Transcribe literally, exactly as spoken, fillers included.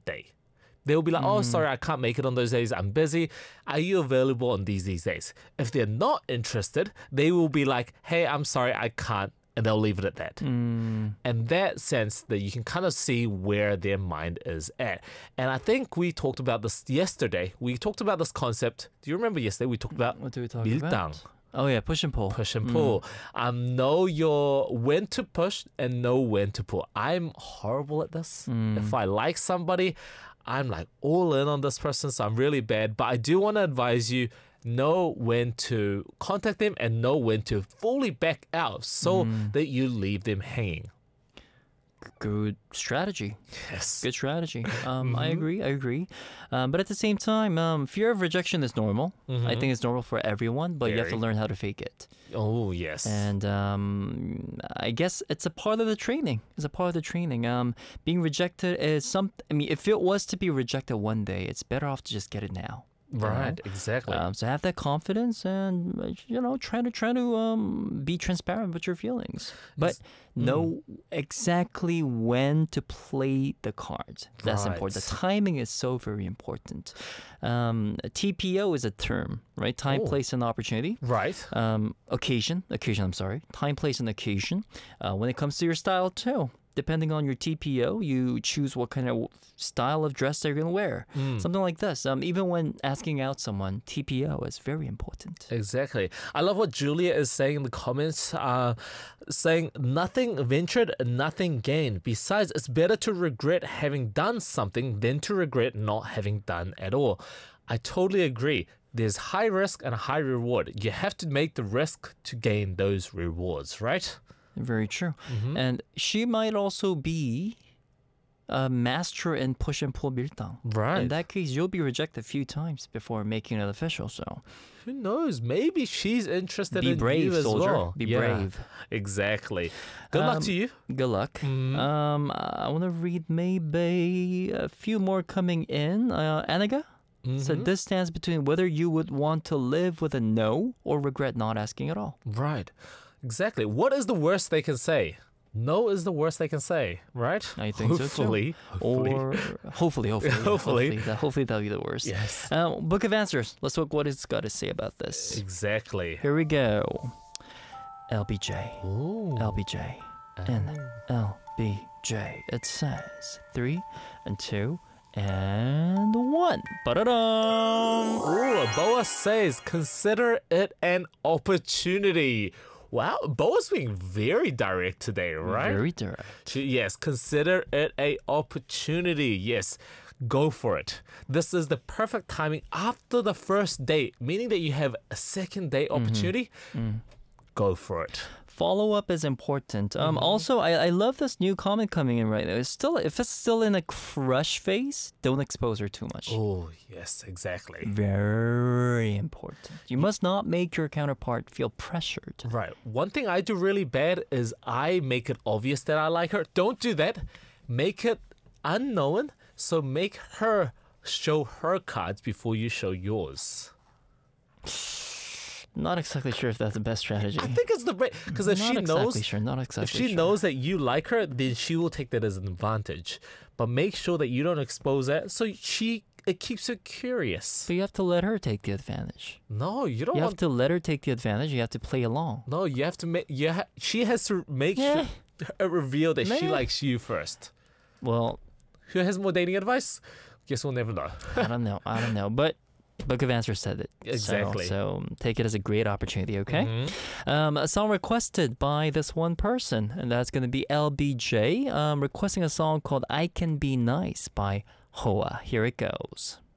day. They'll be like, oh, sorry, I can't make it on those days. I'm busy. Are you available on these these days? If they're not interested, they will be like, hey, I'm sorry, I can't. And they'll leave it at that. Mm. And that sense that you can kind of see where their mind is at. And I think we talked about this yesterday. We talked about this concept. Do you remember yesterday we talked about What do we talk 밀당, about? Oh yeah, push and pull. push and pull. Um, know your when to push and know when to pull. I'm horrible at this. Mm. If I like somebody, I'm like all in on this person, so I'm really bad. But I do want to advise you, know when to contact them and know when to fully back out so that you leave them hanging. Good strategy. Yes. Good strategy. Um, I agree. I agree. Um, but at the same time, um, fear of rejection is normal. I think it's normal for everyone, but you have to Very. learn how to fake it. Oh, yes. And um, I guess it's a part of the training. It's a part of the training. Um, being rejected is some. I mean, if it was to be rejected one day, it's better off to just get it now. you right, know? exactly. Um, so have that confidence and, you know, try to try to um, be transparent with your feelings, but It's- know exactly when to play the cards. That's Right. important. The timing is so very important. Um, T P O is a term, right? Time, Oh. place, and opportunity. right. Um, occasion, occasion. I'm sorry. Time, place, and occasion. Uh, when it comes to your style too. Depending on your T P O, you choose what kind of style of dress that you're going to wear. Mm. Something like this. Um, even when asking out someone, T P O is very important. Exactly. I love what Julia is saying in the comments, uh, saying nothing ventured, nothing gained. Besides, it's better to regret having done something than to regret not having done at all. I totally agree. There's high risk and high reward. You have to make the risk to gain those rewards, right? Very true. Mm-hmm. And she might also be a master in push and pull 밀당. Right. In that case, you'll be rejected a few times before making it official. So Who knows? Maybe she's interested be in brave, you as soldier. well. Be Yeah, brave. Exactly. Good luck Um, to you. Good luck. Mhm. Um, I want to read maybe a few more coming in. Uh, Anaga said Mhm. this stands between whether you would want to live with a no or regret not asking at all. Right. Exactly. What is the worst they can say? No is the worst they can say, right? I think so, too. hopefully, Hopefully. Or hopefully, hopefully, Hopefully. hopefully, that, hopefully that'll be the worst. Yes. Uh, Book of Answers. Let's look what it's got to say about this. Exactly. Here we go. L B J. Ooh. L B J. N L B J. It says three and two and one. Ba-da-dum! Ooh, Boa says, consider it an opportunity. Wow, Boa's being very direct today, right? Very direct. To- Yes, consider it a opportunity. Yes, go for it. This is the perfect timing after the first date, meaning that you have a second date opportunity. Go for it. Follow up is important. Um, Mm-hmm. Also, I, I love this new comment coming in right now. It's still if it's still in a crush phase, don't expose her too much. Oh, yes, exactly. Very important. You must not make your counterpart feel pressured. Right. One thing I do really bad is I make it obvious that I like her. Don't do that. Make it unknown. So make her show her cards before you show yours. Not exactly sure if that's the best strategy. I think it's the right because if not she exactly knows sure. Not exactly if she sure. knows that you like her, then she will take that as an advantage. But make sure that you don't expose that, so she it keeps her curious. But you have to let her take the advantage. No, you don't You have want. to let her take the advantage. You have to play along. No, you have to make. You ha- she has to make Yeah. sure uh, reveal that she Meh. likes you first. Well, Who has more dating advice? Guess we'll never know. I don't know. I don't know. But Book of Answers said it. So- Exactly. So, take it as a great opportunity, okay? Mhm. Um, a song requested by this one person, and that's going to be L B J, um, requesting a song called I Can Be Nice by Hoa. Here it goes.